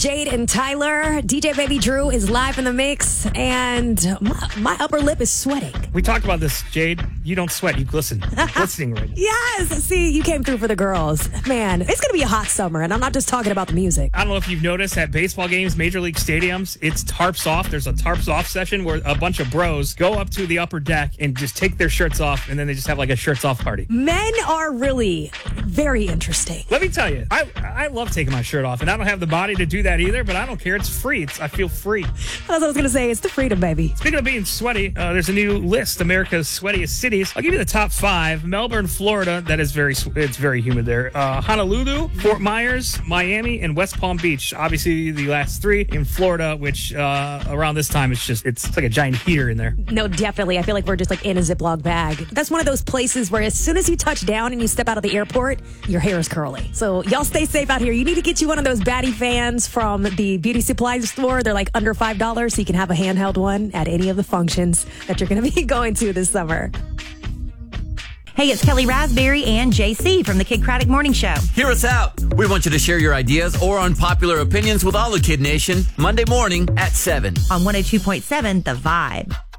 Jade and Tyler. DJ Baby Drew is live in the mix, and my upper lip is sweating. We talked about this, Jade. You don't sweat, you glisten. You're glistening right now. Yes! See, you came through for the girls. Man, it's going to be a hot summer, and I'm not just talking about the music. I don't know if you've noticed at baseball games, Major League stadiums, it's tarps off. There's a tarps off session where a bunch of bros go up to the upper deck and just take their shirts off, and then they just have like a shirts off party. Men are really very interesting. Let me tell you, I love taking my shirt off, and I don't have the body to do that either, but I don't care. It's free. I feel free. That's what I was going to say. It's the freedom, baby. Speaking of being sweaty, there's a new list, America's sweatiest cities. I'll give you the top 5. Melbourne, Florida. That is it's very humid there. Honolulu, Fort Myers, Miami, and West Palm Beach. Obviously, the last 3 in Florida, which around this time, it's like a giant heater in there. No, definitely. I feel like we're just like in a Ziploc bag. That's one of those places where as soon as you touch down and you step out of the airport, your hair is curly. So y'all stay safe out here. You need to get you one of those baddie fans from the beauty supply store. They're like under $5, so you can have a handheld one at any of the functions that you're going to be going to this summer. Hey, it's Kelly Raspberry and JC from the Kid Craddock Morning Show. Hear us out. We want you to share your ideas or unpopular opinions with all the Kid Nation Monday morning at 7 on 102.7 The Vibe.